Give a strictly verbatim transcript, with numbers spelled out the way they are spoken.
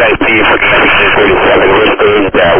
I P for connection thirty-seven, we're staged uh,